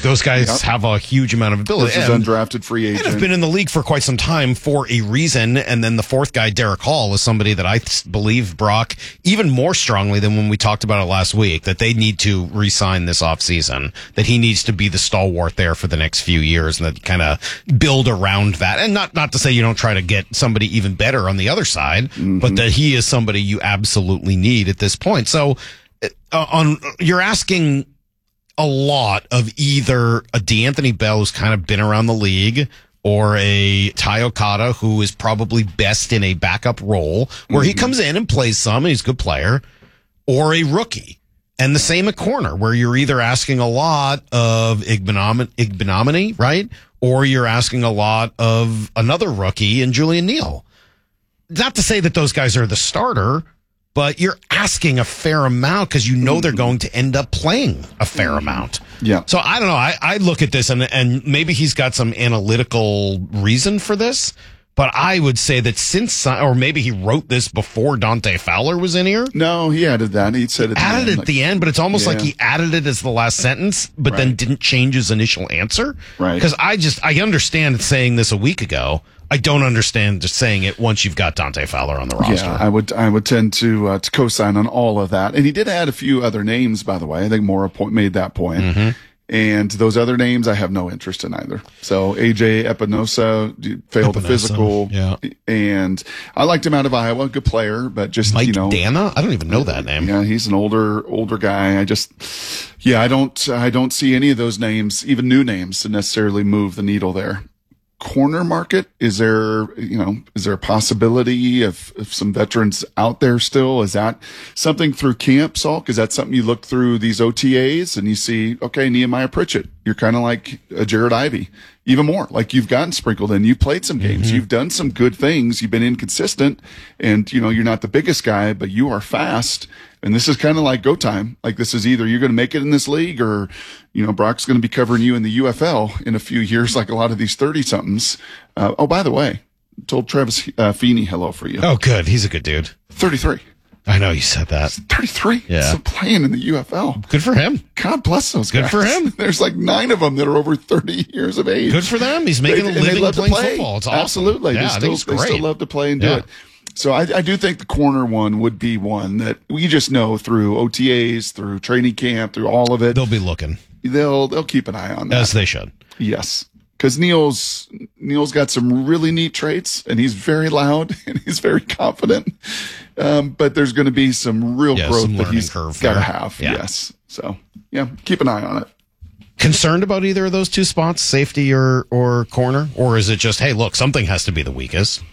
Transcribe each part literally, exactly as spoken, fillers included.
those guys Yep. have a huge amount of ability. This is And- undrafted free agent. and have been in the league for quite some time for a reason. And then the fourth guy, Derek Hall, is somebody that I th- believe, Brock, even more strongly than when we talked about it last week, that they need to re-sign this offseason, that he needs to be the stalwart there for the next few years and that kind of build around that. And not, not to say you don't try to get somebody even better on the other side, mm-hmm. but that he is somebody you absolutely need at this point. So uh, on, you're asking a lot of either a DeAnthony Bell who's kind of been around the league or a Ty Okada who is probably best in a backup role where mm-hmm. he comes in and plays some and he's a good player, or a rookie. And the same at corner where you're either asking a lot of Igbenom- Igbenomany, right? Or you're asking a lot of another rookie in Julian Neal. Not to say that those guys are the starter, but you're asking a fair amount because you know they're going to end up playing a fair amount. Yeah. So I don't know. I, I look at this and and maybe he's got some analytical reason for this, but I would say that since, or maybe he wrote this before Dante Fowler was in here. No, he added that. He said it. Added it at like, the end, but it's almost yeah. like he added it as the last sentence, but right. then didn't change his initial answer. Right. Because I just, I understand saying this a week ago. I don't understand just saying it once you've got Dante Fowler on the roster. Yeah, I would I would tend to uh, to co-sign on all of that. And he did add a few other names, by the way. I think Mora point, made that point. Mm-hmm. And those other names, I have no interest in either. So A J Epinosa failed Epinosa, the physical, yeah. and I liked him out of Iowa, good player, but just Mike you know, Dana, I don't even know that name. Yeah, he's an older older guy. I just, yeah, I don't I don't see any of those names, even new names, to necessarily move the needle there. Corner market, is there, you know, is there a possibility of, of some veterans out there still? Is that something through camp, Salk? Is that something you look through these O T As and you see, okay, Nehemiah Pritchett, you're kind of like a Jared Ivey, even more, like you've gotten sprinkled in, you've played some games, mm-hmm. you've done some good things, you've been inconsistent, and, you know, you're not the biggest guy, but you are fast. And this is kind of like go time. Like this is either you're going to make it in this league or, you know, Brock's going to be covering you in the U F L in a few years, like a lot of these thirty somethings. Uh, oh, by the way, told Travis uh, Feeney hello for you. Oh, good. He's a good dude. thirty-three. I know you said that. thirty-three. Yeah. Still playing in the U F L. Good for him. God bless those guys. Good for him. There's like nine of them that are over thirty years of age. Good for them. He's making they, a and living they love playing to play. football. It's awesome. Absolutely. Yeah, they, I still, think it's they great. still love to play and do yeah. it. So I, I do think the corner one would be one that we just know through O T As, through training camp, through all of it. They'll be looking. They'll they'll keep an eye on that. As they should. Yes. Because Neal's Neal's got some really neat traits, and he's very loud and he's very confident. Um, but there's going to be some real yeah, growth some that he's curve got to there. have. Yeah. Yes. So yeah, keep an eye on it. Concerned about either of those two spots, safety or or corner, or is it just, hey, look, something has to be the weakest?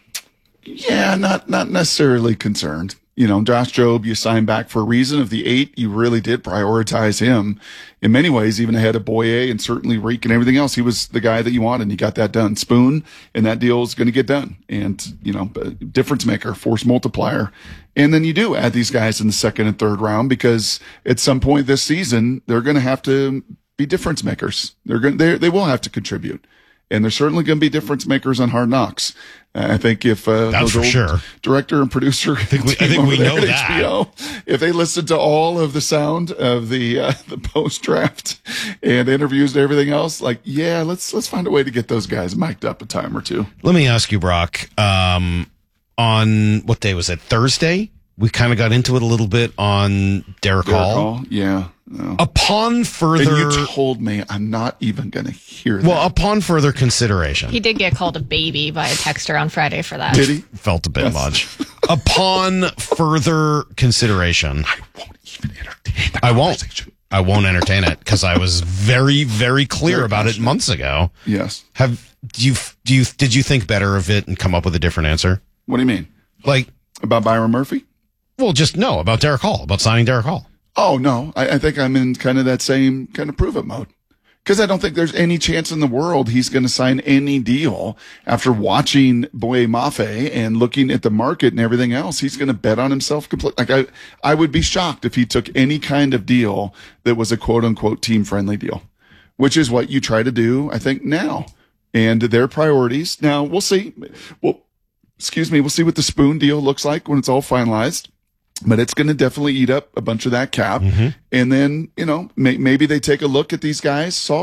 Yeah, not not necessarily concerned. You know, Josh Jobe, you signed back for a reason. Of the eight, you really did prioritize him in many ways, even ahead of Boye and certainly Reek and everything else. He was the guy that you wanted, and you got that done. Spoon, and that deal is going to get done. And, you know, difference maker, force multiplier. And then you do add these guys in the second and third round because at some point this season, they're going to have to be difference makers. They're going they they will have to contribute. And they're certainly going to be difference makers on Hard Knocks. Uh, I think if uh, That's for sure. director and producer, I think we, I think we know that. H B O, if they listened to all of the sound of the uh, the post draft and interviews and everything else, like yeah, let's let's find a way to get those guys mic'd up a time or two. Let me ask you, Brock. Um, on what day was it? Thursday. We kind of got into it a little bit on Derek, Derek Hall. Hall, yeah. No. Upon further, and you told me I'm not even going to hear that. Well, upon further consideration, he did get called a baby by a texter on Friday for that. Did he? Felt a bit Yes. much. Upon further consideration, I won't even entertain the I won't. conversation. I won't entertain it because I was very, very clear Very about it passionate. months ago. Yes. Have do you do you did you think better of it and come up with a different answer? What do you mean Like, about Byron Murphy? well, just no about Derek Hall, about signing Derek Hall. Oh, no. I, I think I'm in kind of that same kind of prove it mode. Because I don't think there's any chance in the world he's going to sign any deal after watching Boye Mafe and looking at the market and everything else. He's going to bet on himself completely. Like I, I would be shocked if he took any kind of deal that was a quote unquote team friendly deal, which is what you try to do, I think, now. And their priorities. Now we'll see. Well, excuse me. We'll see what the Spoon deal looks like when it's all finalized. But it's going to definitely eat up a bunch of that cap. Mm-hmm. And then, you know, may, maybe they take a look at these guys,